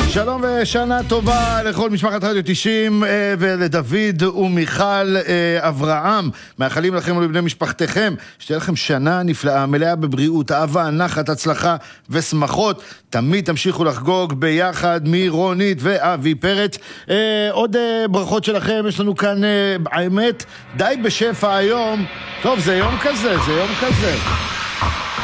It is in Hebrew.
שלום ושנה טובה לכל משפחת רדיו 90 ולדוד ומיכל אברהם. מאחלים לכם ולבני משפחתכם שתהיה לכם שנה נפלאה, מלאה בבריאות, אהבה, נחת, הצלחה ושמחות. תמיד תמשיכו לחגוג ביחד מרונית ואבי פרץ. עוד ברכות שלכם, יש לנו כאן האמת די בשפע היום. טוב, זה יום כזה.